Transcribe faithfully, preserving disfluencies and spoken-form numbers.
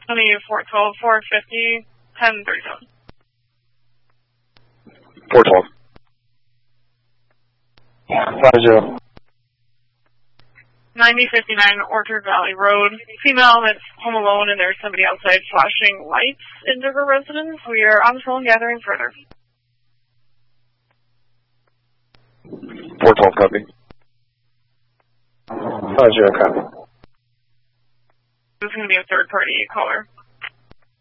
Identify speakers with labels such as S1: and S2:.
S1: I need four twelve, four fifty, ten thirty-seven.
S2: four twelve. five zero.
S1: ninety fifty-nine Orchard Valley Road. Female that's home alone and there's somebody outside flashing lights into her residence. We are on the phone gathering further.
S2: four twelve copy. five zero copy.
S1: This is going to be a third party caller.